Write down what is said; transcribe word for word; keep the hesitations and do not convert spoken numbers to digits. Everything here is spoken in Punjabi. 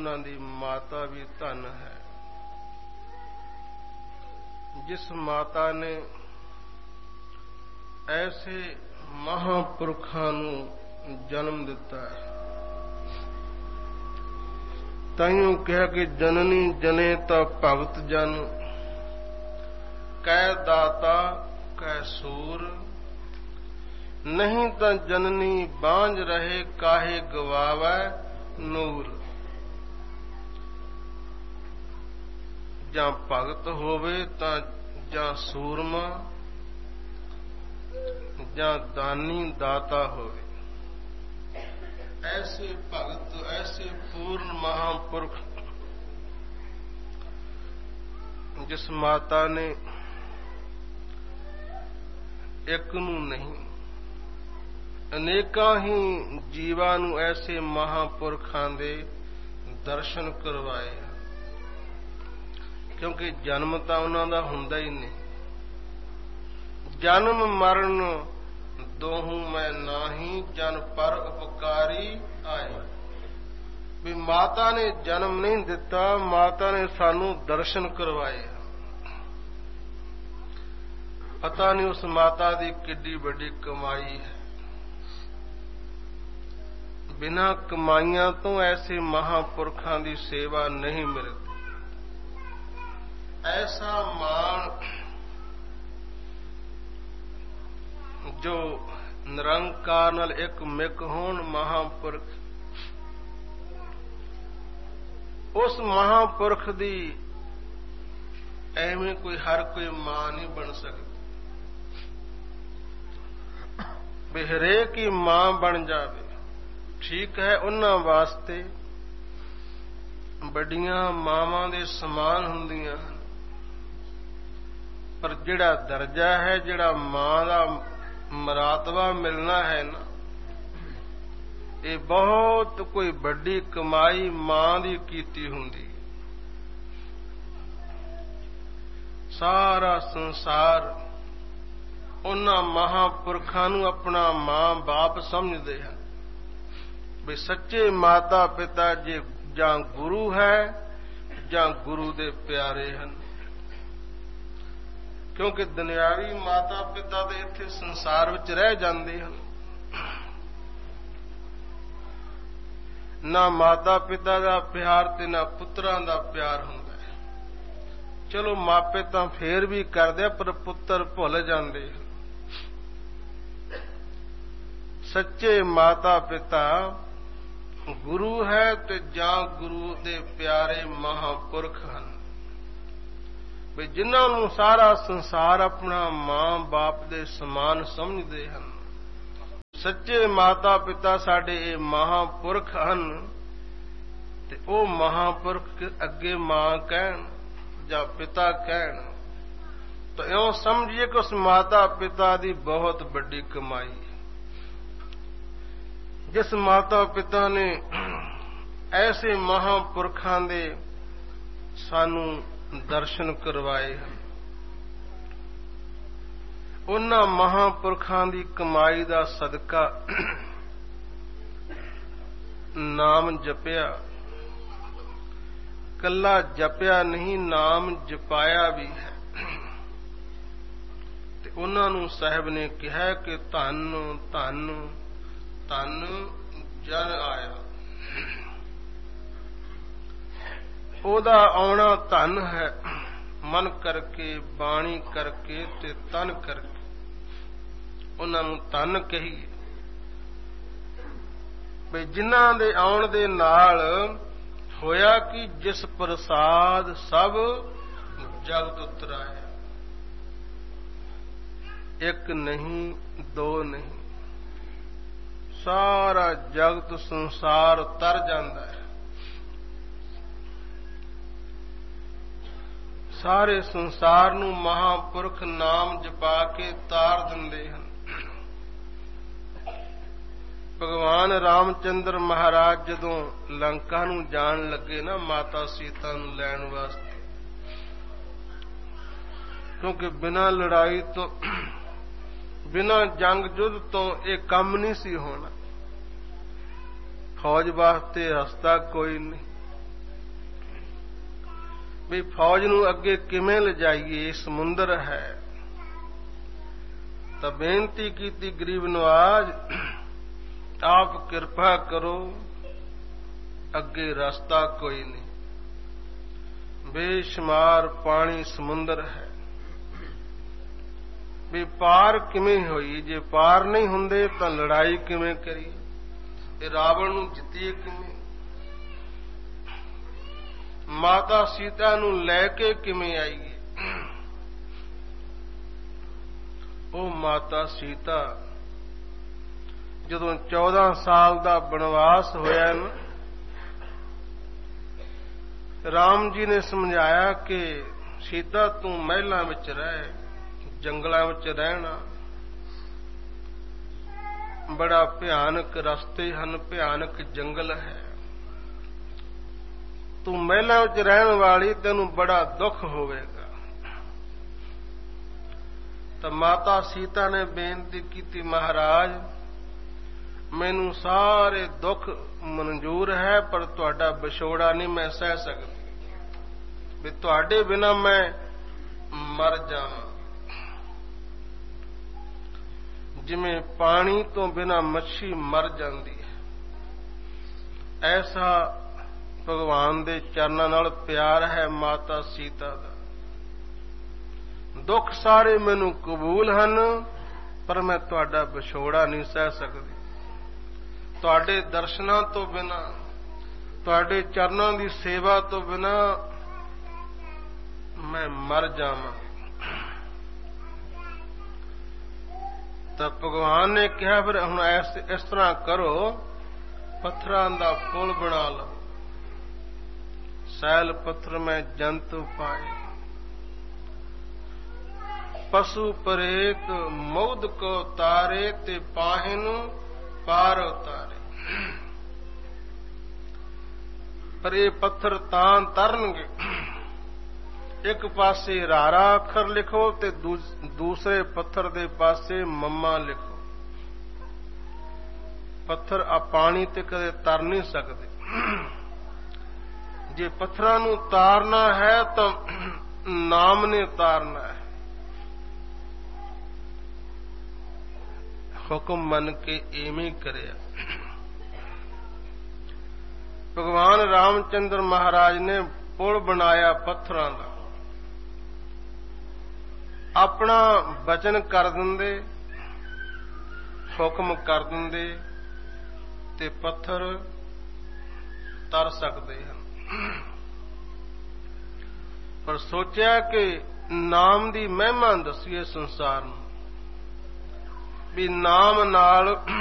ਉਹਨਾਂ ਦੀ ਮਾਤਾ ਵੀ ਧਨ ਹੈ, ਜਿਸ ਮਾਤਾ ਨੇ ਐਸੇ ਮਹਾਂਪੁਰਖਾਂ ਨੂੰ ਜਨਮ ਦਿੱਤਾ ਹੈ। ਤਾਈਓ ਕਿਹਾ ਕਿ ਜਨਨੀ ਜਨੇ ਤਾਂ ਭਗਤ ਜਨ, ਕੈ ਦਾਤਾ ਕੈ ਸੂਰ, ਨਹੀਂ ਤਾਂ ਜਨਨੀ ਬਾਂਝ ਰਹੇ ਕਾਹੇ ਗਵਾਵੈ ਨੂਰ। ਜਾਂ ਭਗਤ ਹੋਵੇ ਤਾਂ ਜਾਂ ਸੂਰਮਾ, ਜਾਂ ਦਾਨੀ ਦਾਤਾ ਹੋਵੇ। ਐਸੇ ਭਗਤ, ਐਸੇ ਪੂਰਨ ਮਹਾਂਪੁਰਖ, ਜਿਸ ਮਾਤਾ ਨੇ ਇੱਕ ਨੂੰ ਨਹੀਂ ਅਨੇਕਾਂ ਹੀ ਜੀਵਾਂ ਨੂੰ ਐਸੇ ਮਹਾਂਪੁਰਖਾਂ ਦੇ ਦਰਸ਼ਨ ਕਰਵਾਏ। ਕਿਉਂਕਿ ਜਨਮ ਤਾਂ ਉਹਨਾਂ ਦਾ ਹੁੰਦਾ ਹੀ ਨਹੀਂ। ਜਨਮ ਮਰਨ ਦੋਹੂ ਮੈਂ ਨਾਹੀ, ਜਨ ਪਰ ਉਪਕਾਰੀ ਆਏ। ਵੀ ਮਾਤਾ ਨੇ ਜਨਮ ਨਹੀਂ ਦਿੱਤਾ, ਮਾਤਾ ਨੇ ਸਾਨੂੰ ਦਰਸ਼ਨ ਕਰਵਾਏ। ਪਤਾ ਨਹੀਂ ਉਸ ਮਾਤਾ ਦੀ ਕਿੱਡੀ ਵੱਡੀ ਕਮਾਈ ਹੈ। ਬਿਨਾਂ ਕਮਾਈਆਂ ਤੋਂ ਐਸੇ ਮਹਾਂਪੁਰਖਾਂ ਦੀ ਸੇਵਾ ਨਹੀਂ ਮਿਲਦੀ। ਐਸਾ ਮਾਣ ਜੋ ਨਿਰੰਕਾਰ ਨਾਲ ਇੱਕ ਮਿਕ ਹੋਣ ਮਹਾਂਪੁਰਖ, ਉਸ ਮਹਾਂਪੁਰਖ ਦੀ ਐਵੇਂ ਕੋਈ ਹਰ ਕੋਈ ਮਾਂ ਨਹੀਂ ਬਣ ਸਕਦੀ। ਵੀ ਹਰੇਕ ਹੀ ਮਾਂ ਬਣ ਜਾਵੇ, ਠੀਕ ਹੈ, ਉਹਨਾਂ ਵਾਸਤੇ ਵੱਡੀਆਂ ਮਾਵਾਂ ਦੇ ਸਮਾਨ ਹੁੰਦੀਆਂ ਹਨ, ਪਰ ਜਿਹੜਾ ਦਰਜਾ ਹੈ, ਜਿਹੜਾ ਮਾਂ ਦਾ ਮਰਾਤਬਾ ਮਿਲਣਾ ਹੈ ਨਾ, ਇਹ ਬਹੁਤ ਕੋਈ ਵੱਡੀ ਕਮਾਈ ਮਾਂ ਦੀ ਕੀਤੀ ਹੁੰਦੀ। ਸਾਰਾ ਸੰਸਾਰ ਉਹਨਾਂ ਮਹਾਂਪੁਰਖਾਂ ਨੂੰ ਆਪਣਾ ਮਾਂ ਬਾਪ ਸਮਝਦੇ ਹਨ। ਵੀ ਸੱਚੇ ਮਾਤਾ ਪਿਤਾ ਜੇ ਜਾਂ ਗੁਰੂ ਹੈ ਜਾਂ ਗੁਰੂ ਦੇ ਪਿਆਰੇ ਹਨ। ਕਿਉਂਕਿ ਦੁਨਿਆਵੀ ਮਾਤਾ ਪਿਤਾ ਦੇ ਇੱਥੇ ਸੰਸਾਰ ਵਿੱਚ ਰਹਿ ਜਾਂਦੇ ਹਨ। ਨਾ ਮਾਤਾ ਪਿਤਾ ਦਾ ਪਿਆਰ ਤੇ ਨਾ ਪੁੱਤਰਾਂ ਦਾ ਪਿਆਰ ਹੁੰਦਾ ਹੈ। ਚਲੋ ਮਾਪੇ ਤਾਂ ਫੇਰ ਵੀ ਕਰਦੇ, ਪਰ ਪੁੱਤਰ ਭੁੱਲ ਜਾਂਦੇ। ਸੱਚੇ ਮਾਤਾ ਪਿਤਾ ਗੁਰੂ ਹੈ ਤੇ ਜਾਂ ਗੁਰੂ ਦੇ ਪਿਆਰੇ ਮਹਾਂਪੁਰਖ ਹਨ। ਵੀ ਜਿਨ੍ਹਾਂ ਨੂੰ ਸਾਰਾ ਸੰਸਾਰ ਆਪਣਾ ਮਾਂ ਬਾਪ ਦੇ ਸਮਾਨ ਸਮਝਦੇ ਹਨ। ਸੱਚੇ ਮਾਤਾ ਪਿਤਾ ਸਾਡੇ ਇਹ ਮਹਾਂਪੁਰਖ ਹਨ। ਤੇ ਉਹ ਮਹਾਂਪੁਰਖ ਅੱਗੇ ਮਾਂ ਕਹਿਣ ਜਾਂ ਪਿਤਾ ਕਹਿਣ ਤਾਂ ਇਉਂ ਸਮਝੀਏ ਕਿ ਉਸ ਮਾਤਾ ਪਿਤਾ ਦੀ ਬਹੁਤ ਵੱਡੀ ਕਮਾਈ ਹੈ। ਜਿਸ ਮਾਤਾ ਪਿਤਾ ਨੇ ਐਸੇ ਮਹਾਂਪੁਰਖਾਂ ਦੇ ਸਾਨੂੰ ਦਰਸ਼ਨ ਕਰਵਾਏ ਹਨ, ਉਹਨਾਂ ਮਹਾਂਪੁਰਖਾਂ ਦੀ ਕਮਾਈ ਦਾ ਸਦਕਾ ਨਾਮ ਜਪਿਆ, ਕੱਲਾ ਜਪਿਆ ਨਹੀਂ, ਨਾਮ ਜਪਾਇਆ ਵੀ ਹੈ। ਤੇ ਉਹਨਾਂ ਨੂੰ ਸਾਹਿਬ ਨੇ ਕਿਹਾ ਕਿ ਧੰਨ ਧੰਨ ਧੰਨ ਜਨ ਆਇਆ। ਉਹਦਾ ਆਉਣਾ ਧਨ ਹੈ, ਮਨ ਕਰਕੇ, ਬਾਣੀ ਕਰਕੇ ਤੇ ਤਨ ਕਰਕੇ ਉਹਨਾਂ ਨੂੰ ਧਨ ਕਹੀਏ। ਵੀ ਜਿਨ੍ਹਾਂ ਦੇ ਆਉਣ ਦੇ ਨਾਲ ਹੋਇਆ ਕਿ ਜਿਸ ਪ੍ਰਸਾਦ ਸਭ ਜਗਤ ਉਤਰਾਇਆ। ਇੱਕ ਨਹੀਂ, ਦੋ ਨਹੀਂ, ਸਾਰਾ ਜਗਤ ਸੰਸਾਰ ਤਰ ਜਾਂਦਾ ਹੈ। ਸਾਰੇ ਸੰਸਾਰ ਨੂੰ ਮਹਾਂਪੁਰਖ ਨਾਮ ਜਪਾ ਕੇ ਤਾਰ ਦਿੰਦੇ ਹਨ। ਭਗਵਾਨ ਰਾਮਚੰਦਰ ਮਹਾਰਾਜ ਜਦੋਂ ਲੰਕਾ ਨੂੰ ਜਾਣ ਲੱਗੇ ਨਾ ਮਾਤਾ ਸੀਤਾ ਨੂੰ ਲੈਣ ਵਾਸਤੇ, ਕਿਉਂਕਿ ਬਿਨਾਂ ਲੜਾਈ ਤੋਂ, ਬਿਨਾਂ ਜੰਗ ਜੁੱਧ ਤੋਂ ਇਹ ਕੰਮ ਨਹੀਂ ਸੀ ਹੋਣਾ। ਫੌਜ ਵਾਸਤੇ ਰਸਤਾ ਕੋਈ ਨਹੀਂ, ਵੀ ਫੌਜ ਨੂੰ ਅੱਗੇ ਕਿਵੇਂ ਲਿਜਾਈਏ, ਸਮੁੰਦਰ ਹੈ। ਤਾਂ ਬੇਨਤੀ ਕੀਤੀ ਗਰੀਬ ਨਵਾਜ, ਆਪ ਕਿਰਪਾ ਕਰੋ, ਅੱਗੇ ਰਸਤਾ ਕੋਈ ਨਹੀਂ, ਬੇਸ਼ੁਮਾਰ ਪਾਣੀ ਸਮੁੰਦਰ ਹੈ, ਵੀ ਪਾਰ ਕਿਵੇਂ ਹੋਈ? ਜੇ ਪਾਰ ਨਹੀਂ ਹੁੰਦੇ ਤਾਂ ਲੜਾਈ ਕਿਵੇਂ ਕਰੀਏ? ਇਹ ਰਾਵਣ ਨੂੰ ਜਿੱਤੀਏ ਕਿਵੇਂ? ਮਾਤਾ ਸੀਤਾ ਨੂੰ ਲੈ ਕੇ ਕਿਵੇਂ ਆਈਏ? ਉਹ ਮਾਤਾ ਸੀਤਾ ਜਦੋਂ ਚੌਦਾਂ ਸਾਲ ਦਾ ਬਨਵਾਸ ਹੋਇਆ ਨਾ, ਰਾਮ ਜੀ ਨੇ ਸਮਝਾਇਆ ਕਿ ਸੀਤਾ ਤੂੰ ਮਹਿਲਾਂ ਵਿੱਚ ਰਹਿ, ਜੰਗਲਾਂ ਵਿੱਚ ਰਹਿਣਾ ਬੜਾ ਭਿਆਨਕ ਰਸਤੇ ਹਨ, ਭਿਆਨਕ ਜੰਗਲ ਹੈ, ਤੂੰ ਮਹਿਲਾਂ ਵਿੱਚ ਰਹਿਣ ਵਾਲੀ, ਤੈਨੂੰ ਬੜਾ ਦੁੱਖ ਹੋਵੇਗਾ। ਤਾਂ ਮਾਤਾ ਸੀਤਾ ਨੇ ਬੇਨਤੀ ਕੀਤੀ, ਮਹਾਰਾਜ ਮੈਨੂੰ ਸਾਰੇ ਦੁੱਖ ਮਨਜ਼ੂਰ ਹੈ, ਪਰ ਤੁਹਾਡਾ ਵਿਛੋੜਾ ਨਹੀਂ ਮੈਂ ਸਹਿ ਸਕਦੀ, ਵੀ ਤੁਹਾਡੇ ਬਿਨਾਂ ਮੈਂ ਮਰ ਜਾਵਾਂ। ਜਿਵੇਂ ਪਾਣੀ ਤੋਂ ਬਿਨਾਂ ਮੱਛੀ ਮਰ ਜਾਂਦੀ ਹੈ, ਐਸਾ ਭਗਵਾਨ ਦੇ ਚਰਨਾਂ ਨਾਲ ਪਿਆਰ ਹੈ ਮਾਤਾ ਸੀਤਾ ਦਾ। ਦੁੱਖ ਸਾਰੇ ਮੈਨੂੰ ਕਬੂਲ ਹਨ, ਪਰ ਮੈਂ ਤੁਹਾਡਾ ਵਿਛੋੜਾ ਨਹੀਂ ਸਹਿ ਸਕਦੀ। ਤੁਹਾਡੇ ਦਰਸ਼ਨਾਂ ਤੋਂ ਬਿਨਾਂ, ਤੁਹਾਡੇ ਚਰਨਾਂ ਦੀ ਸੇਵਾ ਤੋਂ ਬਿਨਾਂ ਮੈਂ ਮਰ ਜਾਵਾਂ। ਤਾਂ ਭਗਵਾਨ ਨੇ ਕਿਹਾ, ਫਿਰ ਹੁਣ ਇਸ ਇਸ ਤਰ੍ਹਾਂ ਕਰੋ, ਪੱਥਰਾਂ ਦਾ ਪੁਲ ਬਣਾ ਲਓ, ਸੈਲ ਪੱਥਰ ਮੈਂ ਜੰਤੁ ਪਾਏ, ਪਸ਼ੂ ਪਰੇਤ ਮੌਦ ਕੋ ਤਾਰੇ, ਤੇ ਪਾਹੇ ਨੂੰ ਪਾਰ ਉਤਾਰੇ। ਪਰ ਇਹ ਪੱਥਰ ਤਾਂ ਤਰਨਗੇ, ਇੱਕ ਪਾਸੇ ਰਾਰਾ ਅੱਖਰ ਲਿਖੋ ਤੇ ਦੂਸਰੇ ਪੱਥਰ ਦੇ ਪਾਸੇ ਮੰਮਾ ਲਿਖੋ। ਪੱਥਰ ਆ ਪਾਣੀ ਤੇ ਕਦੇ ਤਰ ਨਹੀਂ ਸਕਦੇ। ਜੇ ਪੱਥਰਾਂ ਨੂੰ ਤਾਰਨਾ ਹੈ ਤਾਂ ਨਾਮ ਨੇ ਤਾਰਨਾ ਹੈ। ਹੁਕਮ ਮੰਨ ਕੇ ਐਵੇਂ ਕਰਿਆ। ਭਗਵਾਨ ਰਾਮਚੰਦਰ ਮਹਾਰਾਜ ਨੇ ਪੁਲ ਬਣਾਇਆ ਪੱਥਰਾਂ ਦਾ, ਆਪਣਾ ਬਚਨ ਕਰ ਦਿੰਦੇ, ਹੁਕਮ ਕਰ ਦਿੰਦੇ ਤੇ ਪੱਥਰ ਤਰ ਸਕਦੇ ਹਨ। ਪਰ ਸੋਚਿਆ ਕਿ ਨਾਮ ਦੀ ਮਹਿਮਾ ਦੱਸੀਏ ਸੰਸਾਰ ਨੂੰ, ਵੀ ਨਾਮ ਨਾਲ